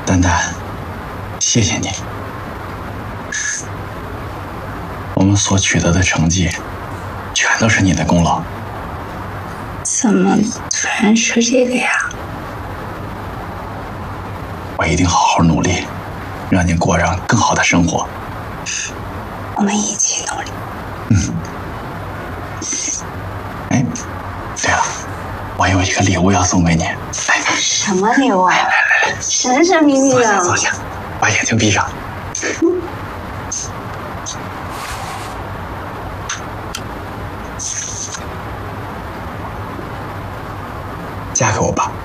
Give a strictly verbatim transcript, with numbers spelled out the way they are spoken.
丹丹，谢谢你，我们所取得的成绩，全都是你的功劳。 怎么突然说这个呀？ 我一定好好努力，让你过上更好的生活。 我们一起努力。 嗯。哎，对了，我有一个礼物要送给你。来， 什么礼物啊？ 来来来， 神神秘秘的。 坐下坐下，把眼睛闭上。嫁给我吧。